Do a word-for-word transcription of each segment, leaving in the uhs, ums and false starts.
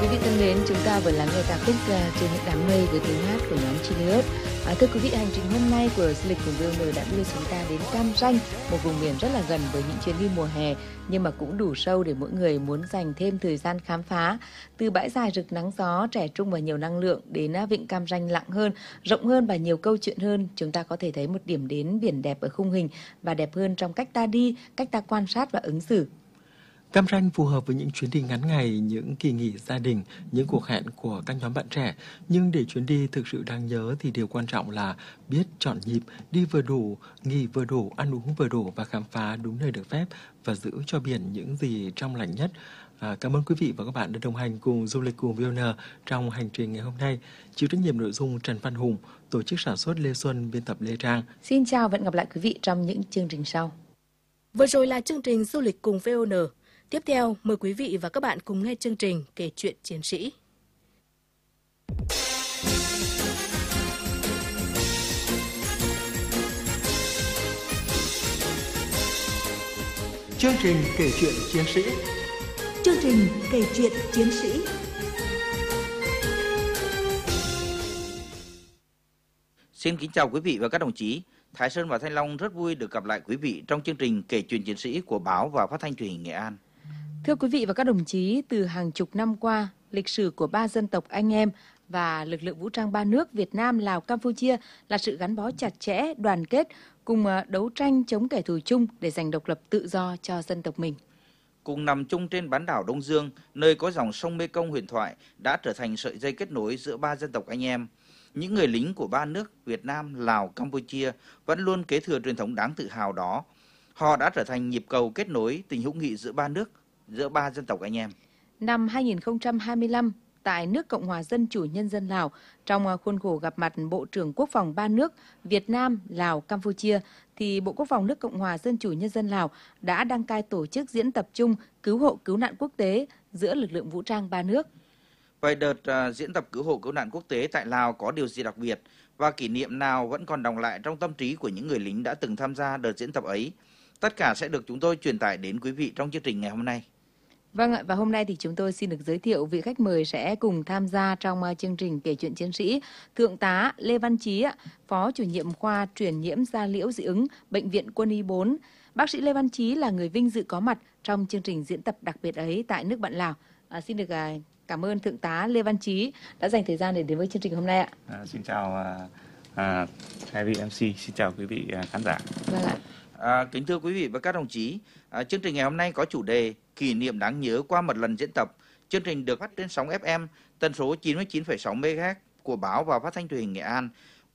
Quý vị thân mến, chúng ta vừa lắng nghe ca khúc uh, Trên những đám mây với tiếng hát của nhóm Chiliot. À, thưa quý vị, hành trình hôm nay của du lịch cùng vê o en đã đưa chúng ta đến Cam Ranh, một vùng miền rất là gần với những chuyến đi mùa hè, nhưng mà cũng đủ sâu để mỗi người muốn dành thêm thời gian khám phá. Từ bãi dài rực nắng gió, trẻ trung và nhiều năng lượng đến vịnh Cam Ranh lặng hơn, rộng hơn và nhiều câu chuyện hơn, chúng ta có thể thấy một điểm đến biển đẹp ở khung hình và đẹp hơn trong cách ta đi, cách ta quan sát và ứng xử. Cam Ranh phù hợp với những chuyến đi ngắn ngày, những kỳ nghỉ gia đình, những cuộc hẹn của các nhóm bạn trẻ. Nhưng để chuyến đi thực sự đáng nhớ thì điều quan trọng là biết chọn nhịp, đi vừa đủ, nghỉ vừa đủ, ăn uống vừa đủ và khám phá đúng nơi được phép và giữ cho biển những gì trong lành nhất. À, cảm ơn quý vị và các bạn đã đồng hành cùng du lịch cùng vê o en trong hành trình ngày hôm nay. Chịu trách nhiệm nội dung Trần Văn Hùng, tổ chức sản xuất Lê Xuân, biên tập Lê Trang. Xin chào và hẹn gặp lại quý vị trong những chương trình sau. Vừa rồi là chương trình du lịch cùng vê o en. Tiếp theo, mời quý vị và các bạn cùng nghe chương trình Kể chuyện chiến sĩ. Chương trình Kể chuyện chiến sĩ. Chương trình Kể chuyện chiến sĩ. Xin kính chào quý vị và các đồng chí. Thái Sơn và Thanh Long rất vui được gặp lại quý vị trong chương trình Kể chuyện chiến sĩ của báo và phát thanh truyền hình Nghệ An. Thưa quý vị và các đồng chí, từ hàng chục năm qua, lịch sử của ba dân tộc anh em và lực lượng vũ trang ba nước Việt Nam, Lào, Campuchia là sự gắn bó chặt chẽ, đoàn kết, cùng đấu tranh chống kẻ thù chung để giành độc lập tự do cho dân tộc mình. Cùng nằm chung trên bán đảo Đông Dương, nơi có dòng sông Mekong huyền thoại đã trở thành sợi dây kết nối giữa ba dân tộc anh em. Những người lính của ba nước Việt Nam, Lào, Campuchia vẫn luôn kế thừa truyền thống đáng tự hào đó. Họ đã trở thành nhịp cầu kết nối tình hữu nghị giữa ba nước, giữa ba dân tộc anh em. Năm hai nghìn không trăm hai mươi lăm, tại nước Cộng hòa Dân chủ Nhân dân Lào, trong khuôn khổ gặp mặt Bộ trưởng Quốc phòng ba nước Việt Nam, Lào, Campuchia, thì Bộ Quốc phòng nước Cộng hòa Dân chủ Nhân dân Lào đã đăng cai tổ chức diễn tập chung cứu hộ cứu nạn quốc tế giữa lực lượng vũ trang ba nước. Vậy đợt uh, diễn tập cứu hộ cứu nạn quốc tế tại Lào có điều gì đặc biệt và kỷ niệm nào vẫn còn đọng lại trong tâm trí của những người lính đã từng tham gia đợt diễn tập ấy? Tất cả sẽ được chúng tôi truyền tải đến quý vị trong chương trình ngày hôm nay. Vâng ạ, và hôm nay thì chúng tôi xin được giới thiệu vị khách mời sẽ cùng tham gia trong uh, chương trình Kể chuyện chiến sĩ, Thượng tá Lê Văn Chí, Phó chủ nhiệm khoa truyền nhiễm da liễu dị ứng, Bệnh viện Quân y bốn. Bác sĩ Lê Văn Chí là người vinh dự có mặt trong chương trình diễn tập đặc biệt ấy tại nước bạn Lào. À, xin được uh, cảm ơn Thượng tá Lê Văn Chí đã dành thời gian để đến với chương trình hôm nay ạ. À, xin chào uh, uh, hai vị em xê, xin chào quý vị uh, khán giả. Vâng ạ. À, kính thưa quý vị và các đồng chí, à, chương trình ngày hôm nay có chủ đề kỷ niệm đáng nhớ qua một lần diễn tập. Chương trình được phát trên sóng ép em tần số chín mươi chín phẩy sáu mê ga héc của báo và phát thanh truyền hình Nghệ An.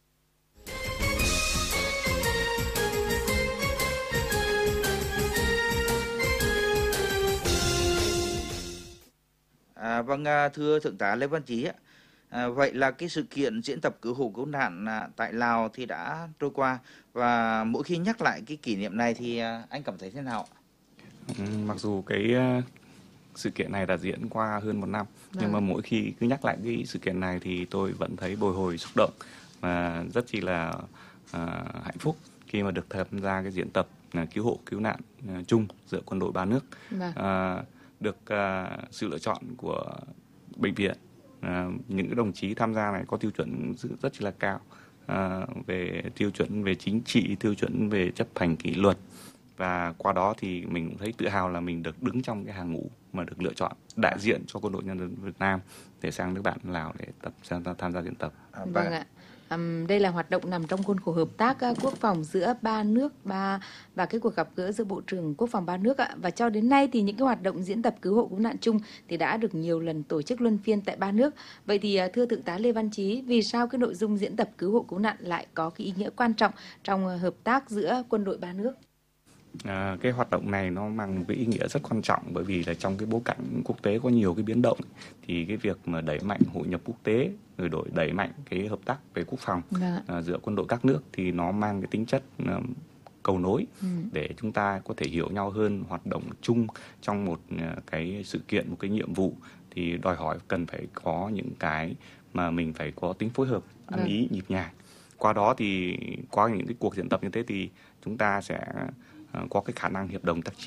À, vâng, thưa Thượng tá Lê Văn Chí ạ. À, vậy là cái sự kiện diễn tập cứu hộ cứu nạn à, tại Lào thì đã trôi qua, và mỗi khi nhắc lại cái kỷ niệm này thì à, anh cảm thấy thế nào? Ừ, mặc dù cái uh, sự kiện này đã diễn qua hơn một năm, vâng. nhưng mà mỗi khi cứ nhắc lại cái sự kiện này thì tôi vẫn thấy bồi hồi xúc động và rất chi là uh, hạnh phúc khi mà được tham gia cái diễn tập uh, cứu hộ cứu nạn uh, chung giữa quân đội ba nước. Vâng. Uh, được uh, sự lựa chọn của bệnh viện. À, những cái đồng chí tham gia này có tiêu chuẩn rất là cao, à, về tiêu chuẩn về chính trị, tiêu chuẩn về chấp hành kỷ luật, và qua đó thì mình cũng thấy tự hào là mình được đứng trong cái hàng ngũ mà được lựa chọn đại diện cho quân đội nhân dân Việt Nam để sang nước bạn Lào để tập tham gia diễn tập. À, vâng ạ. Um, đây là hoạt động nằm trong khuôn khổ hợp tác uh, quốc phòng giữa ba nước ba và cái cuộc gặp gỡ giữa Bộ trưởng Quốc phòng ba nước ạ. Và cho đến nay thì những cái hoạt động diễn tập cứu hộ cứu nạn chung thì đã được nhiều lần tổ chức luân phiên tại ba nước. Vậy thì uh, thưa Thượng tá Lê Văn Chí, vì sao cái nội dung diễn tập cứu hộ cứu nạn lại có cái ý nghĩa quan trọng trong uh, hợp tác giữa quân đội ba nước? À, cái hoạt động này nó mang một cái ý nghĩa rất quan trọng, bởi vì là trong cái bối cảnh quốc tế có nhiều cái biến động thì cái việc mà đẩy mạnh hội nhập quốc tế, rồi đổi đẩy mạnh cái hợp tác về quốc phòng à, giữa quân đội các nước thì nó mang cái tính chất uh, cầu nối ừ. để chúng ta có thể hiểu nhau hơn, hoạt động chung trong một uh, cái sự kiện, một cái nhiệm vụ thì đòi hỏi cần phải có những cái mà mình phải có tính phối hợp, ăn vâng. ý, nhịp nhàng. Qua đó thì qua những cái cuộc diễn tập như thế thì chúng ta sẽ có cái khả năng hiệp đồng tác chiến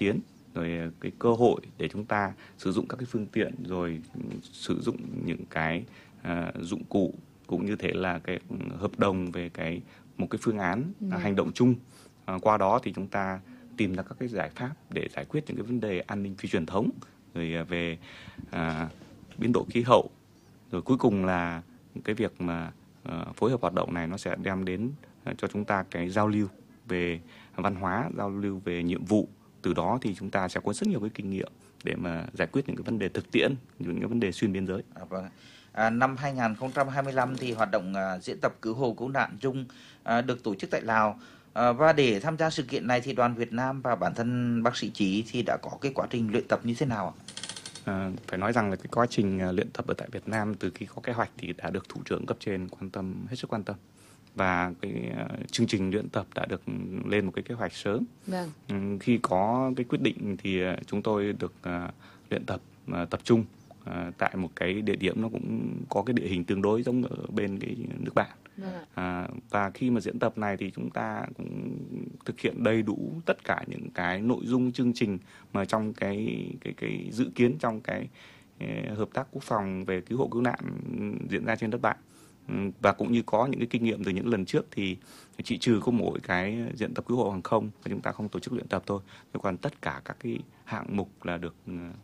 rồi cái cơ hội để chúng ta sử dụng các cái phương tiện, rồi sử dụng những cái uh, dụng cụ, cũng như thế là cái hợp đồng về cái một cái phương án ừ. hành động chung. Uh, qua đó thì chúng ta tìm ra các cái giải pháp để giải quyết những cái vấn đề an ninh phi truyền thống, rồi uh, về uh, biến đổi khí hậu, rồi cuối cùng là cái việc mà uh, phối hợp hoạt động này nó sẽ đem đến uh, cho chúng ta cái giao lưu về văn hóa, giao lưu về nhiệm vụ. Từ đó thì chúng ta sẽ có rất nhiều cái kinh nghiệm để mà giải quyết những cái vấn đề thực tiễn, những cái vấn đề xuyên biên giới. À, vâng. À, năm hai không hai lăm thì hoạt động à, diễn tập cứu hộ cứu nạn chung à, được tổ chức tại Lào. À, và để tham gia sự kiện này thì đoàn Việt Nam và bản thân bác sĩ Chí thì đã có cái quá trình luyện tập như thế nào ạ? À, phải nói rằng là cái quá trình uh, luyện tập ở tại Việt Nam từ khi có kế hoạch thì đã được thủ trưởng cấp trên quan tâm, hết sức quan tâm. Và cái uh, chương trình luyện tập đã được lên một cái kế hoạch sớm. Vâng. Um, khi có cái quyết định thì uh, chúng tôi được uh, luyện tập uh, tập trung uh, tại một cái địa điểm nó cũng có cái địa hình tương đối giống ở bên cái nước bạn. Vâng. Uh, và khi mà diễn tập này thì chúng ta cũng thực hiện đầy đủ tất cả những cái nội dung chương trình mà trong cái cái cái dự kiến trong cái uh, hợp tác quốc phòng về cứu hộ cứu nạn diễn ra trên đất bạn. Và cũng như có những cái kinh nghiệm từ những lần trước thì chỉ trừ có mỗi cái diễn tập cứu hộ hàng không và chúng ta không tổ chức luyện tập thôi. Còn tất cả các cái hạng mục là được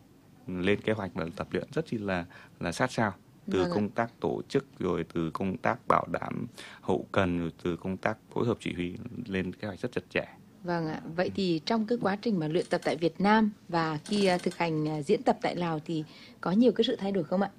lên kế hoạch và tập luyện rất là là sát sao. Từ vâng công tác tổ chức, rồi từ công tác bảo đảm hậu cần, rồi từ công tác phối hợp chỉ huy lên kế hoạch rất chặt chẽ. Vâng ạ. Vậy thì trong cái quá trình mà luyện tập tại Việt Nam và khi thực hành diễn tập tại Lào thì có nhiều cái sự thay đổi không ạ?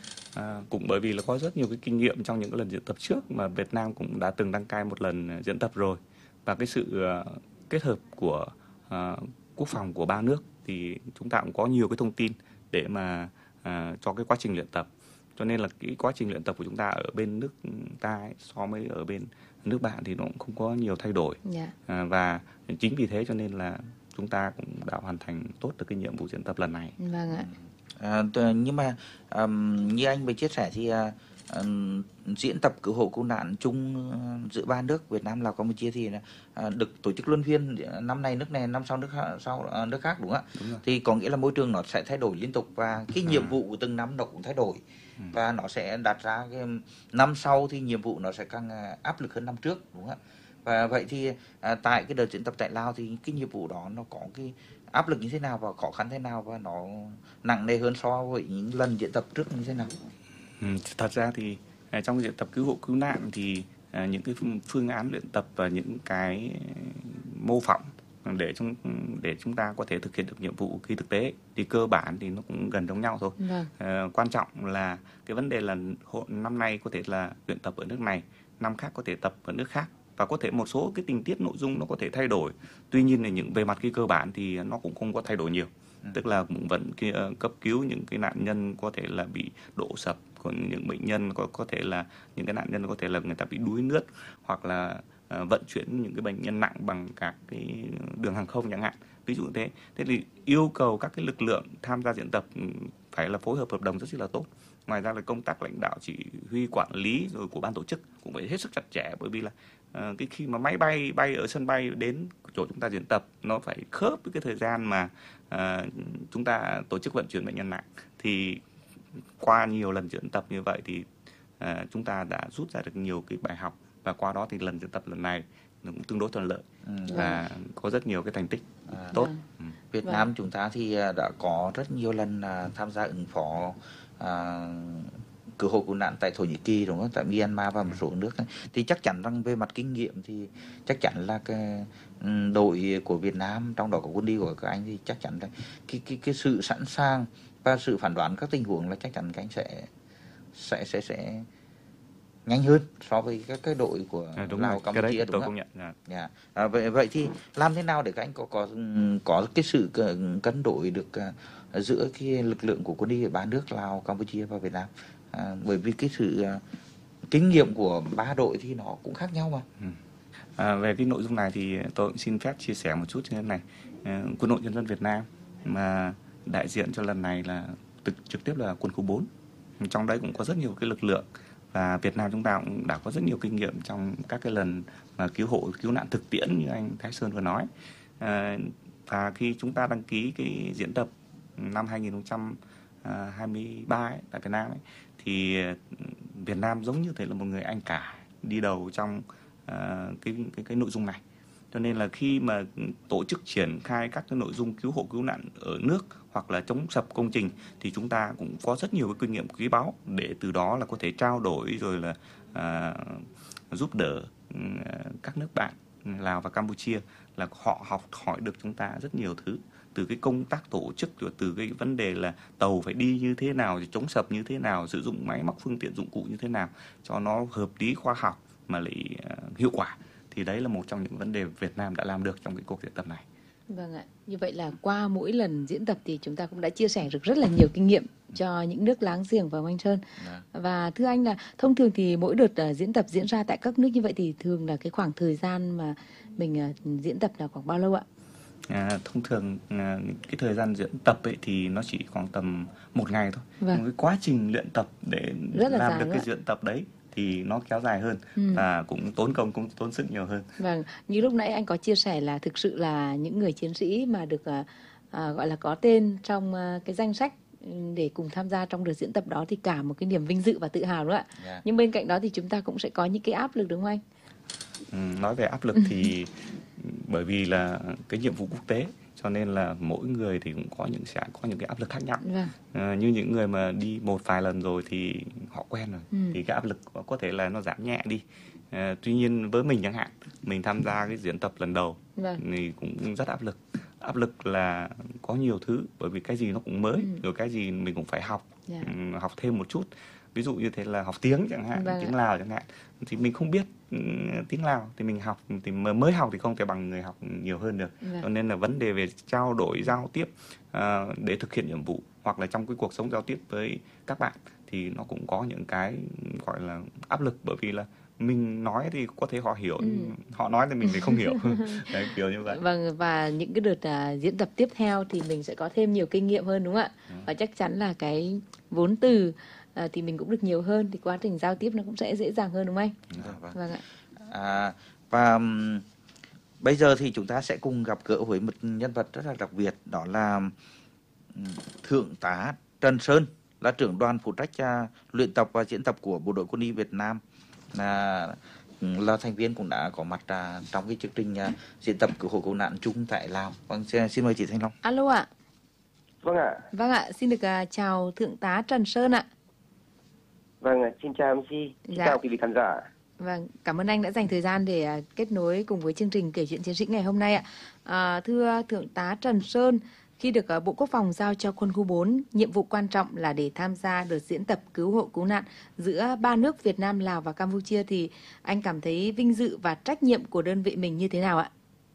À, cũng bởi vì là có rất nhiều cái kinh nghiệm trong những cái lần diễn tập trước mà Việt Nam cũng đã từng đăng cai một lần diễn tập rồi, và cái sự uh, kết hợp của uh, quốc phòng của ba nước thì chúng ta cũng có nhiều cái thông tin để mà uh, cho cái quá trình luyện tập, cho nên là cái quá trình luyện tập của chúng ta ở bên nước ta ấy, so với ở bên nước bạn thì nó cũng không có nhiều thay đổi. Yeah. uh, và chính vì thế cho nên là chúng ta cũng đã hoàn thành tốt được cái nhiệm vụ diễn tập lần này. Vâng ạ. À, nhưng mà um, như anh vừa chia sẻ thì uh, um, diễn tập cứu hộ cứu nạn chung uh, giữa ba nước Việt Nam, Lào, Campuchia thì uh, được tổ chức luân phiên, năm này nước này, năm sau nước khác, sau uh, nước khác, đúng không ạ? Đúng. Thì có nghĩa là môi trường nó sẽ thay đổi liên tục và cái nhiệm à. vụ của từng năm nó cũng thay đổi. Ừ. Và nó sẽ đặt ra cái năm sau thì nhiệm vụ nó sẽ càng uh, áp lực hơn năm trước, đúng không ạ? Và vậy thì uh, tại cái đợt diễn tập tại Lào thì cái nhiệm vụ đó nó có cái áp lực như thế nào và khó khăn thế nào và nó nặng nề hơn so với những lần diễn tập trước như thế nào? Ừ, thật ra thì trong diễn tập cứu hộ cứu nạn thì những cái phương án luyện tập và những cái mô phỏng để chúng để chúng ta có thể thực hiện được nhiệm vụ khi thực tế thì cơ bản thì nó cũng gần giống nhau thôi. Vâng. À, quan trọng là cái vấn đề là năm nay có thể là luyện tập ở nước này, năm khác có thể tập ở nước khác. Và có thể một số cái tình tiết nội dung nó có thể thay đổi. Tuy nhiên là những về mặt cái cơ bản thì nó cũng không có thay đổi nhiều. Ừ. Tức là cũng vẫn cái, uh, cấp cứu những cái nạn nhân có thể là bị đổ sập, còn những bệnh nhân có có thể là những cái nạn nhân có thể là người ta bị đuối nước, hoặc là uh, vận chuyển những cái bệnh nhân nặng bằng các cái đường hàng không chẳng hạn. Ví dụ như thế. Thế thì yêu cầu các cái lực lượng tham gia diễn tập phải là phối hợp hợp đồng rất là tốt. Ngoài ra là công tác lãnh đạo chỉ huy quản lý rồi của ban tổ chức cũng phải hết sức chặt chẽ, bởi vì là uh, cái khi mà máy bay bay ở sân bay đến chỗ chúng ta diễn tập nó phải khớp với cái thời gian mà uh, chúng ta tổ chức vận chuyển bệnh nhân nặng. Thì qua nhiều lần diễn tập như vậy thì uh, chúng ta đã rút ra được nhiều cái bài học, và qua đó thì lần diễn tập lần này nó cũng tương đối thuận lợi. Ừ. Và có rất nhiều cái thành tích à, tốt. Ừ. Việt vâng. Nam chúng ta thì đã có rất nhiều lần uh, tham gia ứng phó À, cứu hộ cứu nạn tại Thổ Nhĩ Kỳ, đúng không? Tại Myanmar và một số nước ấy. Thì chắc chắn rằng về mặt kinh nghiệm thì chắc chắn là cái đội của Việt Nam, trong đó có quân đi của các anh, thì chắc chắn là cái cái cái sự sẵn sàng và sự phản đoán các tình huống là chắc chắn các anh sẽ sẽ sẽ sẽ nhanh hơn so với các cái đội của à, Lào, Campuchia, đúng không? À. Yeah. À, vậy vậy thì làm thế nào để các anh có có có cái sự cân đối được uh, giữa cái lực lượng của quân y ở ba nước Lào, Campuchia và Việt Nam? À, bởi vì cái sự uh, kinh nghiệm của ba đội thì nó cũng khác nhau mà. Ừ. À, về cái nội dung này thì tôi cũng xin phép chia sẻ một chút như thế này. À, Quân đội Nhân dân Việt Nam mà đại diện cho lần này là trực, trực tiếp là quân khu bốn. Trong đấy cũng có rất nhiều cái lực lượng, và Việt Nam chúng ta cũng đã có rất nhiều kinh nghiệm trong các cái lần mà cứu hộ cứu nạn thực tiễn như anh Thái Sơn vừa nói. À, Và khi chúng ta đăng ký cái diễn tập năm hai nghìn không trăm hai mươi ba ấy, tại Việt Nam ấy, thì Việt Nam giống như thế là một người anh cả đi đầu trong uh, cái, cái cái nội dung này. Cho nên là khi mà tổ chức triển khai các cái nội dung cứu hộ cứu nạn ở nước hoặc là chống sập công trình thì chúng ta cũng có rất nhiều cái kinh nghiệm quý báu để từ đó là có thể trao đổi rồi là uh, giúp đỡ uh, các nước bạn Lào và Campuchia, là họ học hỏi được chúng ta rất nhiều thứ, từ cái công tác tổ chức, rồi từ cái vấn đề là tàu phải đi như thế nào, chống sập như thế nào, sử dụng máy móc phương tiện dụng cụ như thế nào cho nó hợp lý, khoa học mà lại uh, hiệu quả. Thì đấy là một trong những vấn đề Việt Nam đã làm được trong cái cuộc diễn tập này. Vâng ạ, như vậy là qua mỗi lần diễn tập thì chúng ta cũng đã chia sẻ được rất là nhiều kinh nghiệm cho những nước láng giềng và Anh Sơn. Đã. Và thưa anh là thông thường thì mỗi đợt uh, diễn tập diễn ra tại các nước như vậy thì thường là cái khoảng thời gian mà mình uh, diễn tập là khoảng bao lâu ạ? À, thông thường à, cái thời gian diễn tập ấy thì nó chỉ khoảng tầm một ngày thôi. Vâng. Một cái quá trình luyện tập để làm được cái ạ. diễn tập đấy thì nó kéo dài hơn ừ. và cũng tốn công, cũng tốn sức nhiều hơn. Vâng, như lúc nãy anh có chia sẻ là thực sự là những người chiến sĩ mà được à, à, gọi là có tên trong à, cái danh sách để cùng tham gia trong đợt diễn tập đó thì cả một cái niềm vinh dự và tự hào nữa ạ. Yeah. Nhưng bên cạnh đó thì chúng ta cũng sẽ có những cái áp lực đúng không anh? Ừ, nói về áp lực thì bởi vì là cái nhiệm vụ quốc tế cho nên là mỗi người thì cũng có những sẽ có những cái áp lực khác nhau. Vâng. À, như những người mà đi một vài lần rồi thì họ quen rồi ừ. thì cái áp lực có thể là nó giảm nhẹ đi. À, tuy nhiên với mình chẳng hạn, mình tham gia cái diễn tập lần đầu vâng. thì cũng rất áp lực. Áp lực là có nhiều thứ, bởi vì cái gì nó cũng mới, ừ. rồi cái gì mình cũng phải học, yeah. um, học thêm một chút. Ví dụ như thế là học tiếng chẳng hạn, vâng. tiếng Lào chẳng hạn, thì mình không biết uh, tiếng Lào thì mình học thì mới học thì không thể bằng người học nhiều hơn được. Vâng. Cho nên là vấn đề về trao đổi giao tiếp uh, để thực hiện nhiệm vụ hoặc là trong cái cuộc sống giao tiếp với các bạn thì nó cũng có những cái gọi là áp lực, bởi vì là mình nói thì có thể họ hiểu, ừ. họ nói thì mình thì không hiểu. Đấy, kiểu như vậy. Vâng, và những cái đợt uh, diễn tập tiếp theo thì mình sẽ có thêm nhiều kinh nghiệm hơn đúng không ạ? Ừ. Và chắc chắn là cái vốn từ uh, thì mình cũng được nhiều hơn, thì quá trình giao tiếp nó cũng sẽ dễ dàng hơn đúng không anh? Ừ. Vâng. Vâng ạ. À, và um, bây giờ thì chúng ta sẽ cùng gặp gỡ với một nhân vật rất là đặc biệt, đó là um, Thượng tá Trần Sơn, là trưởng đoàn phụ trách uh, luyện tập và diễn tập của Bộ đội Quân y Việt Nam. Là, là thành viên cũng đã có mặt uh, trong cái chương trình uh, diễn tập cứu hộ cứu nạn chung tại Lào. Vâng, xin, xin mời chị Thanh Long. Alo ạ. Vâng ạ. Vâng ạ, xin được uh, chào Thượng tá Trần Sơn ạ. Vâng, xin chào em xê, xin dạ. chào quý vị khán giả. Vâng, cảm ơn anh đã dành thời gian để uh, kết nối cùng với chương trình Kể chuyện chiến sĩ ngày hôm nay ạ. Uh, thưa Thượng tá Trần Sơn, khi được uh, Bộ Quốc phòng giao cho quân khu bốn, nhiệm vụ quan trọng là để tham gia đợt diễn tập cứu hộ cứu nạn giữa ba nước Việt Nam, Lào và Campuchia, thì anh cảm thấy vinh dự và trách nhiệm của đơn vị mình như thế nào ạ?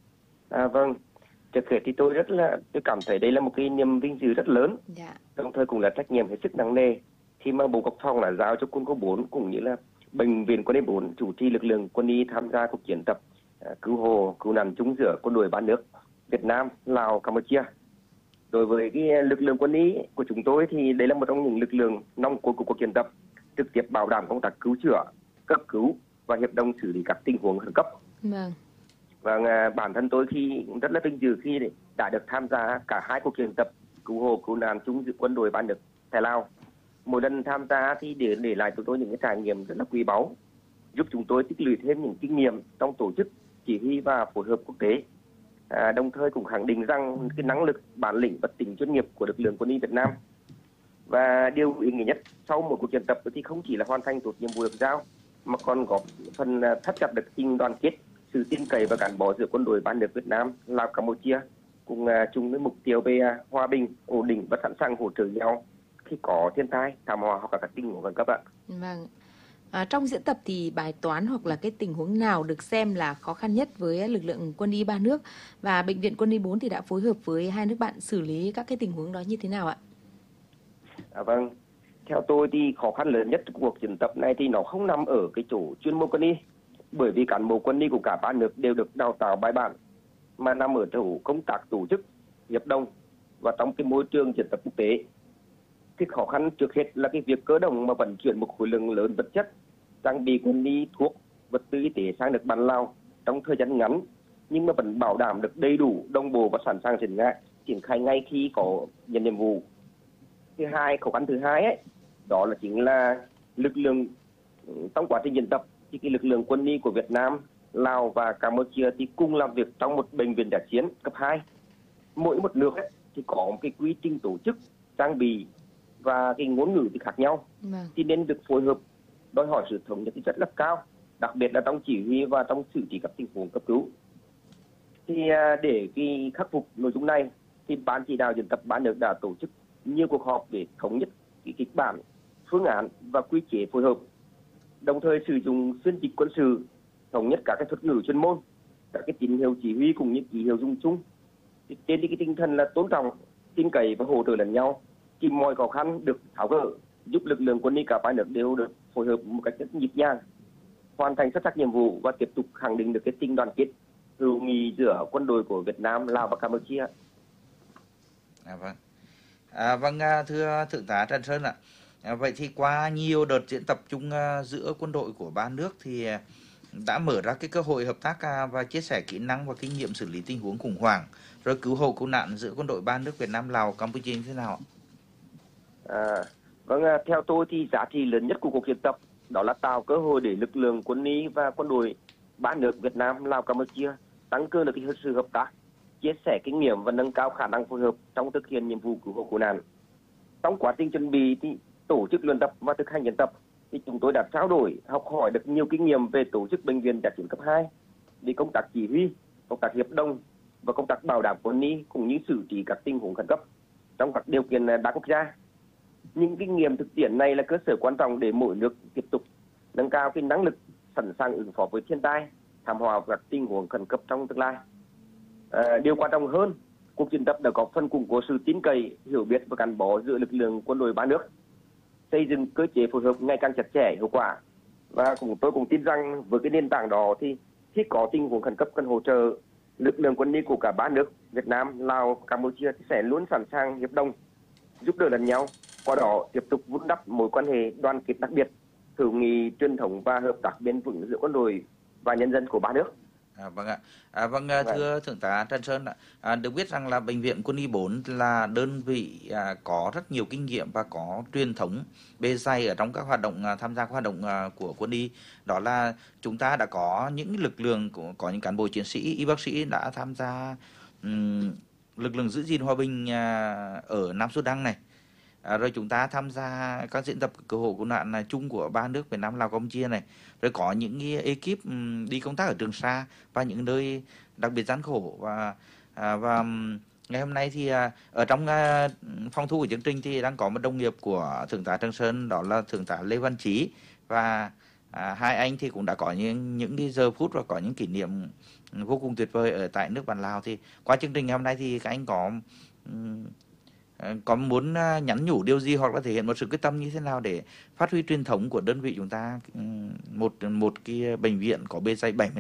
À, vâng, trước hết thì tôi rất là tôi cảm thấy đây là một cái niềm vinh dự rất lớn, dạ. đồng thời cũng là trách nhiệm hết sức nặng nề khi mà Bộ Quốc phòng đã giao cho quân khu bốn cũng như là bệnh viện quân y bốn chủ trì lực lượng quân y tham gia cuộc diễn tập uh, cứu hộ cứu nạn chung giữa quân đội ba nước Việt Nam, Lào, Campuchia. Đối với cái lực lượng quân y của chúng tôi thì đây là một trong những lực lượng nòng cốt của cuộc diễn tập, trực tiếp bảo đảm công tác cứu chữa, cấp cứu và hiệp đồng xử lý các tình huống khẩn cấp. Vâng. Và bản thân tôi khi rất là vinh dự khi đã được tham gia cả hai cuộc diễn tập cứu hộ cứu nạn chung giữa quân đội ba nước Thái Lào. Mỗi lần tham gia thì để để lại cho tôi những cái trải nghiệm rất là quý báu, giúp chúng tôi tích lũy thêm những kinh nghiệm trong tổ chức, chỉ huy và phối hợp quốc tế. À, đồng thời cũng khẳng định rằng cái năng lực, bản lĩnh và tính chuyên nghiệp của lực lượng quân y Việt Nam. Và điều ý nghĩa nhất sau một cuộc diễn tập thì không chỉ là hoàn thành tốt nhiệm vụ được giao, mà còn góp phần thắt chặt được tình đoàn kết, sự tin cậy và gắn bó giữa quân đội ba nước Việt Nam, Lào, Campuchia, cùng uh, chung với mục tiêu về uh, hòa bình, ổn định và sẵn sàng hỗ trợ nhau khi có thiên tai, thảm họa hoặc là các tình huống khẩn cấp ạ. Vâng. À, trong diễn tập thì bài toán hoặc là cái tình huống nào được xem là khó khăn nhất với lực lượng quân y ba nước, và bệnh viện quân y bốn thì đã phối hợp với hai nước bạn xử lý các cái tình huống đó như thế nào ạ? À, vâng, theo tôi thì khó khăn lớn nhất của cuộc diễn tập này thì nó không nằm ở cái chỗ chuyên môn quân y, bởi vì cán bộ quân y của cả ba nước đều được đào tạo bài bản, mà nằm ở chỗ công tác tổ chức, hiệp đồng và trong cái môi trường diễn tập quốc tế. Cái khó khăn trước hết là cái việc cơ động mà vận chuyển một khối lượng lớn vật chất, trang bị quân y, thuốc, vật tư y tế sang được bản Lào trong thời gian ngắn nhưng mà vẫn bảo đảm được đầy đủ, đồng bộ và sẵn sàng triển khai triển khai ngay khi có nhận nhiệm vụ. Thứ hai, khó khăn thứ hai ấy, đó là chính là lực lượng trong quá trình diễn tập thì cái lực lượng quân y của Việt Nam, Lào và Campuchia thì cùng làm việc trong một bệnh viện dã chiến cấp hai. Mỗi một nước ấy, thì có một cái quy trình tổ chức, trang bị và cái ngôn ngữ thì khác nhau, Vâng. thì nên được phối hợp, đòi hỏi sự thống nhất thì rất là cao, đặc biệt là trong chỉ huy và trong xử trí các tình huống cấp cứu. Thì à, để cái khắc phục nội dung này thì ban chỉ đạo diễn tập ba nước đã tổ chức nhiều cuộc họp để thống nhất cái kịch bản, phương án và quy chế phối hợp, đồng thời sử dụng xuyên dịch quân sự, thống nhất các cái thuật ngữ chuyên môn, các cái tín hiệu chỉ huy cùng những ký hiệu dùng chung. Thì trên cái tinh thần là tôn trọng, tin cậy và hỗ trợ lẫn nhau, thì mọi khó khăn được tháo gỡ, giúp lực lượng quân y cả ba nước đều được phối hợp một cách rất nhịp nhàng, hoàn thành xuất sắc nhiệm vụ và tiếp tục khẳng định được cái tình đoàn kết hữu nghị giữa quân đội của Việt Nam, Lào và Campuchia. À, vâng. À, vâng, à, thưa Thượng tá Trần Sơn ạ. À, vậy thì qua nhiều đợt diễn tập chung à, giữa quân đội của ba nước thì à, đã mở ra cái cơ hội hợp tác à, và chia sẻ kỹ năng và kinh nghiệm xử lý tình huống khủng hoảng rồi cứu hộ cứu nạn giữa quân đội ba nước Việt Nam, Lào, Campuchia như thế nào ạ? À, vâng, à, theo tôi thì giá trị lớn nhất của cuộc diễn tập đó là tạo cơ hội để lực lượng quân y và quân đội ba nước Việt Nam, Lào, Campuchia tăng cường được cái sự hợp tác, chia sẻ kinh nghiệm và nâng cao khả năng phối hợp trong thực hiện nhiệm vụ cứu hộ cứu nạn. Trong quá trình chuẩn bị thì tổ chức luyện tập và thực hành diễn tập thì chúng tôi đã trao đổi, học hỏi được nhiều kinh nghiệm về tổ chức bệnh viện dã chiến cấp hai, để công tác chỉ huy, công tác hiệp đồng và công tác bảo đảm quân y cũng như xử trí các tình huống khẩn cấp trong các điều kiện đa quốc gia. Những kinh nghiệm thực tiễn này là cơ sở quan trọng để mỗi nước tiếp tục nâng cao cái năng lực sẵn sàng ứng phó với thiên tai, thảm họa và các tình huống khẩn cấp trong tương lai. À, điều quan trọng hơn, cuộc diễn tập đã có phần củng cố sự tin cậy, hiểu biết và gắn bó giữa lực lượng quân đội ba nước, xây dựng cơ chế phối hợp ngày càng chặt chẽ, hiệu quả. Và cũng tôi cũng tin rằng với cái nền tảng đó thì khi có tình huống khẩn cấp cần hỗ trợ, lực lượng quân y của cả ba nước Việt Nam, Lào, Campuchia sẽ luôn sẵn sàng hiệp đồng, giúp đỡ lẫn nhau, qua đó tiếp tục vun đắp mối quan hệ đoàn kết đặc biệt, hữu nghị truyền thống và hợp tác bền vững giữa quân đội và nhân dân của ba nước. À, vâng ạ. À, vâng, à, thưa Thượng tá Trần Sơn ạ, à, được biết rằng là Bệnh viện Quân y bốn là đơn vị à, có rất nhiều kinh nghiệm và có truyền thống bề dày ở trong các hoạt động à, tham gia các hoạt động à, của quân y. Đó là chúng ta đã có những lực lượng, có, có những cán bộ chiến sĩ, y bác sĩ đã tham gia um, lực lượng giữ gìn hòa bình à, ở Nam Sudan này. À, rồi chúng ta tham gia các diễn tập cứu hộ cứu nạn là chung của ba nước Việt Nam, Lào, Campuchia này, rồi có những cái ekip um, đi công tác ở Trường Sa và những nơi đặc biệt gian khổ. Và à, và um, ngày hôm nay thì à, ở trong uh, phòng thu của chương trình thì đang có một đồng nghiệp của Thượng tá Trần Sơn, đó là Thượng tá Lê Văn Chí, và à, hai anh thì cũng đã có những những cái giờ phút và có những kỷ niệm vô cùng tuyệt vời ở tại nước bạn Lào. Thì qua chương trình ngày hôm nay thì các anh có um, có muốn nhắn nhủ điều gì hoặc là thể hiện một sự quyết tâm như thế nào để phát huy truyền thống của đơn vị chúng ta, một một cái bệnh viện có bề dày bảy mươi